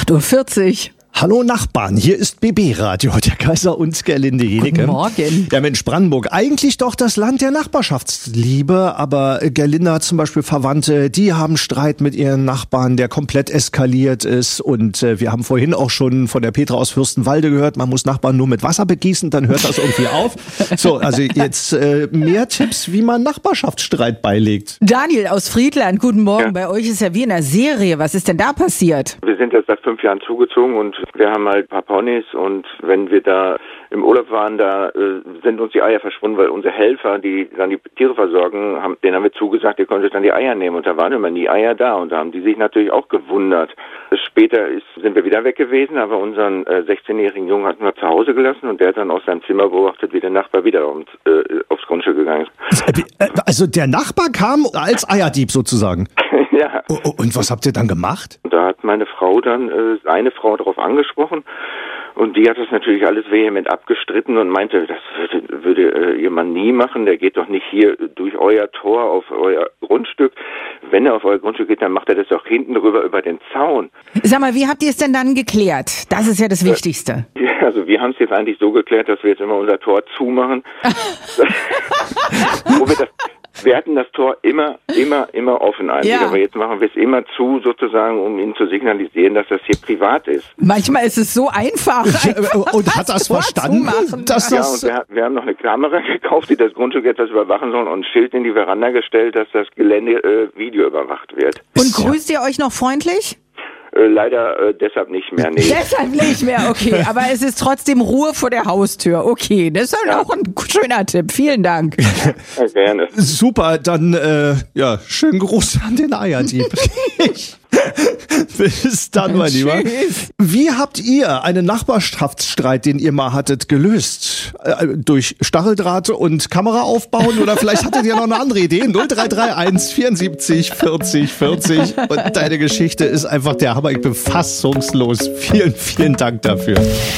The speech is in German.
8:40 Uhr. Hallo Nachbarn, hier ist BB Radio, der Kaiser und Gerlinde Jenike. Guten Morgen. Ja Mensch, Brandenburg, eigentlich doch das Land der Nachbarschaftsliebe, aber Gerlinde hat zum Beispiel Verwandte, die haben Streit mit ihren Nachbarn, der komplett eskaliert ist, und wir haben vorhin auch schon von der Petra aus Fürstenwalde gehört, man muss Nachbarn nur mit Wasser begießen, dann hört das irgendwie auf. So, also jetzt mehr Tipps, wie man Nachbarschaftsstreit beilegt. Daniel aus Friedland, guten Morgen. Ja. Bei euch ist ja wie in einer Serie. Was ist denn da passiert? Wir sind jetzt seit 5 Jahren zugezogen und wir haben halt ein paar Ponys, und wenn wir da im Urlaub waren, da sind uns die Eier verschwunden, weil unsere Helfer, die dann die Tiere versorgen, denen haben wir zugesagt, ihr könnt euch dann die Eier nehmen, und da waren immer nie Eier da, und da haben die sich natürlich auch gewundert. Später sind wir wieder weg gewesen, aber unseren 16-jährigen Jungen hatten wir zu Hause gelassen, und der hat dann aus seinem Zimmer beobachtet, wie der Nachbar wieder aufs Grundstück gegangen ist. Also der Nachbar kam als Eierdieb sozusagen. Ja. Und was habt ihr dann gemacht? Und da hat meine Frau dann eine Frau darauf angesprochen, und die hat das natürlich alles vehement abgestritten und meinte, das würde ihr Mann nie machen, der geht doch nicht hier durch euer Tor auf euer Grundstück. Wenn er auf euer Grundstück geht, dann macht er das doch hinten drüber über den Zaun. Sag mal, wie habt ihr es denn dann geklärt? Das ist ja das Wichtigste. Ja, also wir haben es jetzt eigentlich so geklärt, dass wir jetzt immer unser Tor zumachen. Wir hatten das Tor immer offen eigentlich, Ja. aber jetzt machen wir es immer zu, sozusagen, um ihnen zu signalisieren, dass das hier privat ist. Manchmal ist es so einfach. Und hat das Tor verstanden? zumachen. Dass Ja, das und wir haben noch eine Kamera gekauft, die das Grundstück etwas überwachen soll, und ein Schild in die Veranda gestellt, dass das Gelände Video überwacht wird. Und grüßt ihr euch noch freundlich? Leider deshalb nicht mehr, nee. Deshalb nicht mehr, okay. Aber es ist trotzdem Ruhe vor der Haustür. Okay, das ist halt Ja. auch ein schöner Tipp. Vielen Dank. Ja, gerne. super, dann schönen Gruß an den Eierdieb. Bis dann, mein Lieber. Tschüss. Wie habt ihr einen Nachbarschaftsstreit, den ihr mal hattet, gelöst? Durch Stacheldraht und Kamera aufbauen, oder vielleicht hattet ihr noch eine andere Idee? 0331 74 40 40, und deine Geschichte ist einfach der Hammer. Ich bin fassungslos. Vielen, vielen Dank dafür.